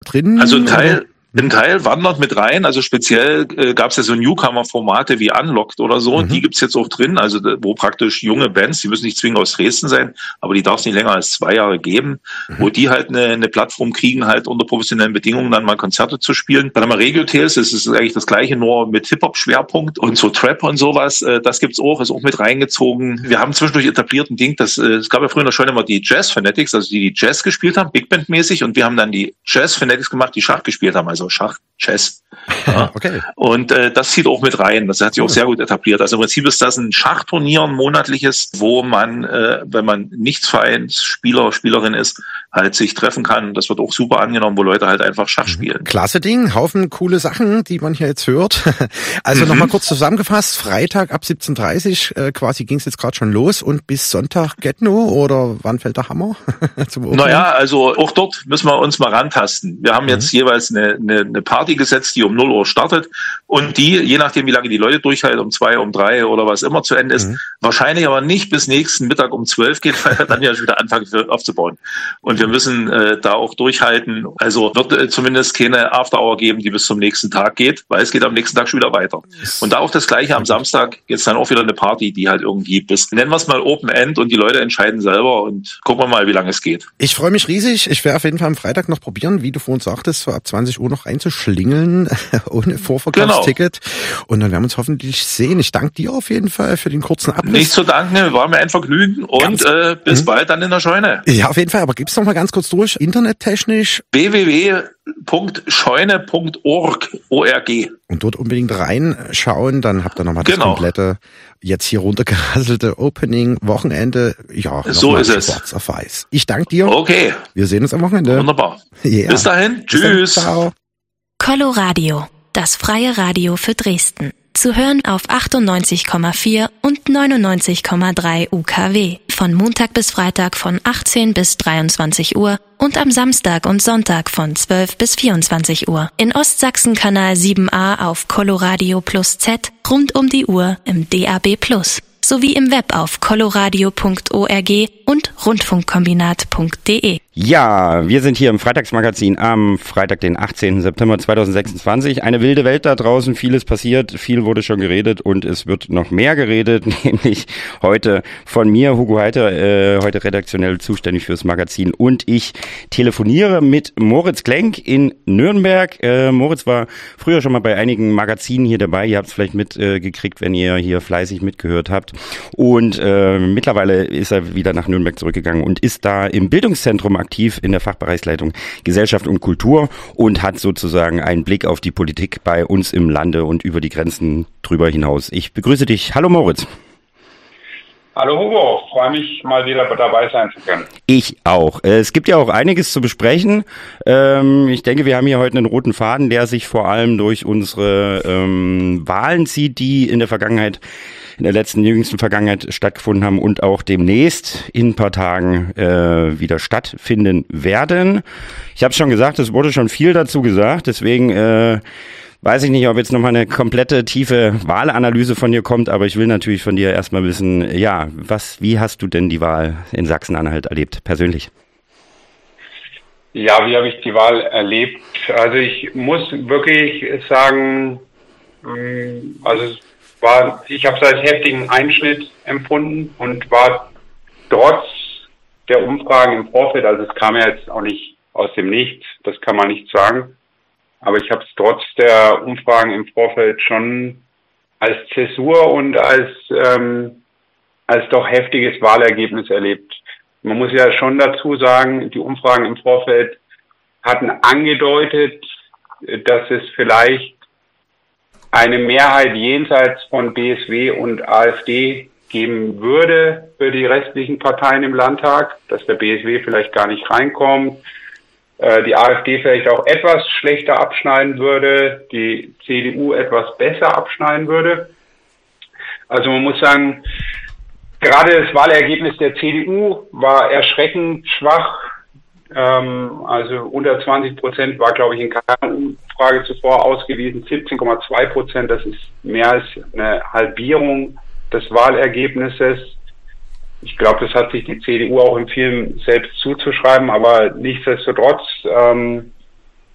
drin? Also ein Teil wandert mit rein, also speziell gab es ja so Newcomer-Formate wie Unlocked oder so, die gibt's jetzt auch drin, also wo praktisch junge Bands, die müssen nicht zwingend aus Dresden sein, aber die darf es nicht länger als 2 Jahre geben, wo die halt eine Plattform kriegen, halt unter professionellen Bedingungen dann mal Konzerte zu spielen. Dann haben wir Regio Tales, das ist eigentlich das gleiche, nur mit Hip-Hop-Schwerpunkt und so Trap und sowas, das gibt's auch, ist auch mit reingezogen. Wir haben zwischendurch etabliert ein Ding, es gab ja früher schon immer die Jazz Fanatics, also die Jazz gespielt haben, Big Band mäßig, und wir haben dann die Jazz Fanatics gemacht, die Schach gespielt haben, also Schach, Chess. Ja. Okay. Und das zieht auch mit rein. Das hat sich auch sehr gut etabliert. Also im Prinzip ist das ein Schachturnier, ein monatliches, wo man, wenn man Nichtsvereinsspieler, Spielerin ist, halt sich treffen kann. Das wird auch super angenommen, wo Leute halt einfach Schach spielen. Klasse Ding, Haufen coole Sachen, die man hier jetzt hört. Also nochmal kurz zusammengefasst, Freitag ab 17:30 quasi ging es jetzt gerade schon los und bis Sonntag Getno, oder wann fällt der Hammer? Naja, also auch dort müssen wir uns mal rantasten. Wir haben jetzt jeweils eine Party gesetzt, die um 0 Uhr startet und die, je nachdem wie lange die Leute durchhalten, um 2, um 3 oder was immer zu Ende ist, wahrscheinlich aber nicht bis nächsten Mittag um 12 geht, weil wir dann ja schon wieder anfangen aufzubauen. Und wir müssen da auch durchhalten. Also wird zumindest keine After-Hour geben, die bis zum nächsten Tag geht, weil es geht am nächsten Tag schon wieder weiter. Und da auch das Gleiche am Samstag, jetzt dann auch wieder eine Party, die halt irgendwie bis, nennen wir es mal Open End, und die Leute entscheiden selber und gucken wir mal, wie lange es geht. Ich freue mich riesig. Ich werde auf jeden Fall am Freitag noch probieren, wie du vorhin sagtest, so ab 20 Uhr noch reinzuschlingeln, ohne Vorverkaufsticket. Genau. Und dann werden wir uns hoffentlich sehen. Ich danke dir auf jeden Fall für den kurzen Abriss. Nicht zu danken, war mir ein Vergnügen und bis bald dann in der Scheune. Ja, auf jeden Fall. Aber gib's noch mal ganz kurz durch, internettechnisch. www.scheune.org. Und dort unbedingt reinschauen, dann habt ihr nochmal das komplette, jetzt hier runtergerasselte Opening, Wochenende. Ja, so ist es. Schwarz auf weiß. Ich danke dir. Okay. Wir sehen uns am Wochenende. Wunderbar. Yeah. Bis dahin. Tschüss. Ciao. Coloradio, das freie Radio für Dresden. Zu hören auf 98,4 und 99,3 UKW. Von Montag bis Freitag von 18 bis 23 Uhr und am Samstag und Sonntag von 12 bis 24 Uhr. In Ostsachsen Kanal 7a auf Coloradio Plus Z, rund um die Uhr im DAB Plus. Sowie im Web auf coloradio.org und rundfunkkombinat.de. Ja, wir sind hier im Freitagsmagazin am Freitag, den 18. September 2026. Eine wilde Welt da draußen, vieles passiert, viel wurde schon geredet und es wird noch mehr geredet, nämlich heute von mir, Hugo Heiter, heute redaktionell zuständig fürs Magazin, und ich telefoniere mit Moritz Klenk in Nürnberg. Moritz war früher schon mal bei einigen Magazinen hier dabei, ihr habt es vielleicht mitgekriegt, wenn ihr hier fleißig mitgehört habt, und mittlerweile ist er wieder nach Nürnberg zurückgegangen und ist da im Bildungszentrum aktiv in der Fachbereichsleitung Gesellschaft und Kultur und hat sozusagen einen Blick auf die Politik bei uns im Lande und über die Grenzen drüber hinaus. Ich begrüße dich. Hallo Moritz. Hallo Hugo, freue mich mal wieder dabei sein zu können. Ich auch. Es gibt ja auch einiges zu besprechen. Ich denke, wir haben hier heute einen roten Faden, der sich vor allem durch unsere Wahlen zieht, die in der jüngsten Vergangenheit stattgefunden haben und auch demnächst in ein paar Tagen wieder stattfinden werden. Ich habe es schon gesagt, es wurde schon viel dazu gesagt, deswegen weiß ich nicht, ob jetzt nochmal eine komplette, tiefe Wahlanalyse von dir kommt, aber ich will natürlich von dir erstmal wissen, ja, wie hast du denn die Wahl in Sachsen-Anhalt erlebt, persönlich? Ja, wie habe ich die Wahl erlebt? Also ich muss wirklich sagen, ich habe es als heftigen Einschnitt empfunden und war trotz der Umfragen im Vorfeld, also es kam ja jetzt auch nicht aus dem Nichts, das kann man nicht sagen, aber ich habe es trotz der Umfragen im Vorfeld schon als Zäsur und als doch heftiges Wahlergebnis erlebt. Man muss ja schon dazu sagen, die Umfragen im Vorfeld hatten angedeutet, dass es vielleicht eine Mehrheit jenseits von BSW und AfD geben würde für die restlichen Parteien im Landtag, dass der BSW vielleicht gar nicht reinkommt, die AfD vielleicht auch etwas schlechter abschneiden würde, die CDU etwas besser abschneiden würde. Also man muss sagen, gerade das Wahlergebnis der CDU war erschreckend schwach. Also unter 20% war, glaube ich, in keiner Umfrage zuvor ausgewiesen. 17,2%, das ist mehr als eine Halbierung des Wahlergebnisses. Ich glaube, das hat sich die CDU auch in vielen selbst zuzuschreiben, aber nichtsdestotrotz